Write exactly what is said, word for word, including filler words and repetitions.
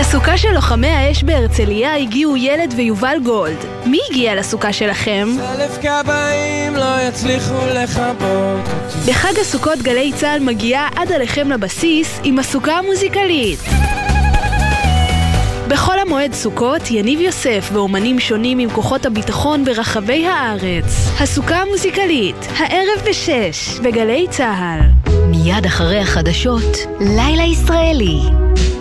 לסוכה של לוחמי האש בהרצליה הגיעו ילד ויובל גולד. מי הגיע לסוכה שלכם? אלף קבעים לא יצליחו לחבות. בחג הסוכות גלי צהל מגיעה עד עליכם לבסיס עם הסוכה המוזיקלית. בכל המועד סוכות, יניב יוסף ואומנים שונים עם כוחות הביטחון ברחבי הארץ. הסוכה המוזיקלית, הערב בשש, בגלי צהל. מיד אחרי החדשות, לילה ישראלי.